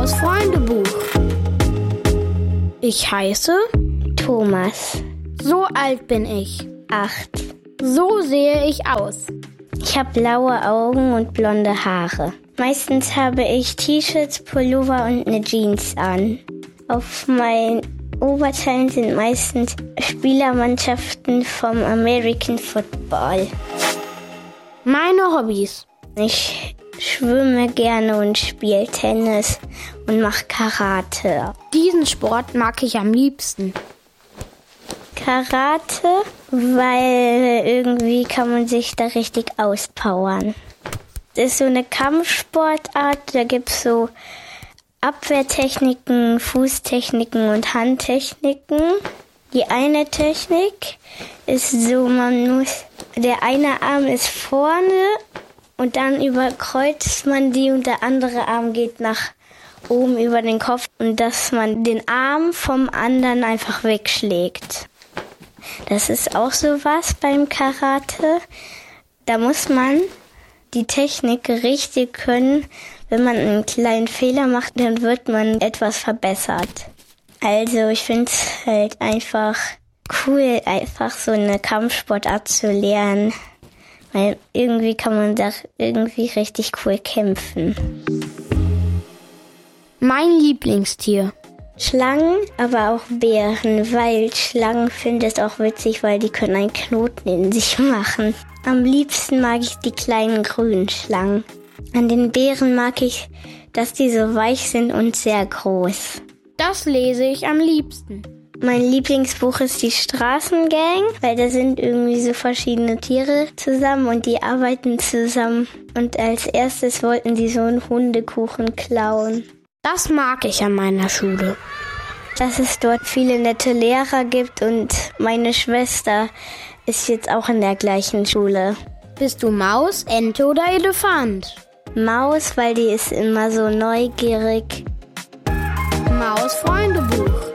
Maus Freundebuch. Ich heiße Thomas. So alt bin ich. 8. So sehe ich aus. Ich habe blaue Augen und blonde Haare. Meistens habe ich T-Shirts, Pullover und eine Jeans an. Auf meinen Oberteilen sind meistens Spielermannschaften vom American Football. Meine Hobbys. Ich schwimme gerne und spiele Tennis und mache Karate. Diesen Sport mag ich am liebsten. Karate, weil irgendwie kann man sich da richtig auspowern. Das ist so eine Kampfsportart, da gibt es so Abwehrtechniken, Fußtechniken und Handtechniken. Die eine Technik ist so, der eine Arm ist vorne und dann überkreuzt man die und der andere Arm geht nach oben über den Kopf und dass man den Arm vom anderen einfach wegschlägt. Das ist auch sowas beim Karate. Da muss man die Technik richtig können. Wenn man einen kleinen Fehler macht, dann wird man etwas verbessert. Also ich finde es halt einfach cool, einfach so eine Kampfsportart zu lernen. Weil irgendwie kann man da irgendwie richtig cool kämpfen. Mein Lieblingstier. Schlangen, aber auch Bären, weil Schlangen finde ich auch witzig, weil die können einen Knoten in sich machen. Am liebsten mag ich die kleinen grünen Schlangen. An den Bären mag ich, dass die so weich sind und sehr groß. Das lese ich am liebsten. Mein Lieblingsbuch ist die Straßengang, weil da sind irgendwie so verschiedene Tiere zusammen und die arbeiten zusammen. Und als erstes wollten die so einen Hundekuchen klauen. Das mag ich an meiner Schule. Dass es dort viele nette Lehrer gibt und meine Schwester ist jetzt auch in der gleichen Schule. Bist du Maus, Ente oder Elefant? Maus, weil die ist immer so neugierig. Maus Freundebuch.